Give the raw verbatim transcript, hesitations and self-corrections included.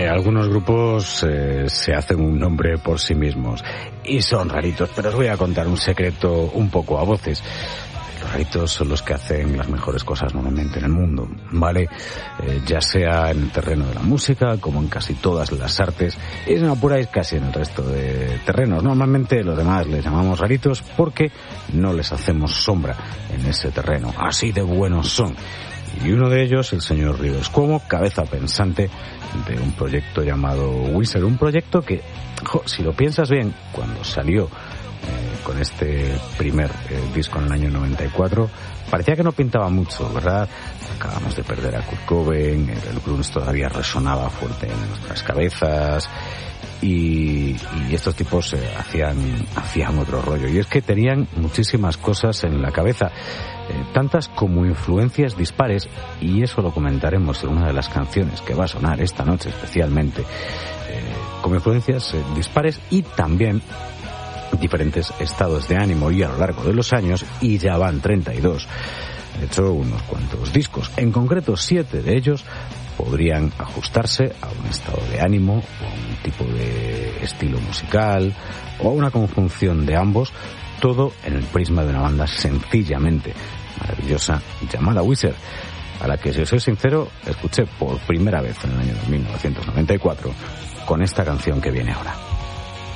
Eh, algunos grupos eh, se hacen un nombre por sí mismos y son raritos, pero os voy a contar un secreto un poco a voces. Los raritos son los que hacen las mejores cosas normalmente en el mundo, ¿vale? Eh, ya sea en el terreno de la música, como en casi todas las artes, y si no apuráis casi en el resto de terrenos. Normalmente los demás les llamamos raritos porque no les hacemos sombra en ese terreno. Así de buenos son. Y uno de ellos, el señor Rivers Cuomo, cabeza pensante de un proyecto llamado Weezer, un proyecto que, jo, si lo piensas bien, cuando salió eh, con este primer eh, disco en el año noventa y cuatro, parecía que no pintaba mucho, ¿verdad? Acabamos de perder a Kurt Cobain, el grunge todavía resonaba fuerte en nuestras cabezas, y, y estos tipos eh, hacían, hacían otro rollo, y es que tenían muchísimas cosas en la cabeza. Eh, tantas como influencias dispares, y eso lo comentaremos en una de las canciones que va a sonar esta noche especialmente, eh, como influencias eh, dispares y también diferentes estados de ánimo, y a lo largo de los años, y ya van treinta y dos, he hecho unos cuantos discos, en concreto siete de ellos podrían ajustarse a un estado de ánimo, o a un tipo de estilo musical, o a una conjunción de ambos, todo en el prisma de una banda sencillamente maravillosa llamada Weezer, a la que, si os soy sincero, escuché por primera vez en el año mil novecientos noventa y cuatro con esta canción que viene ahora.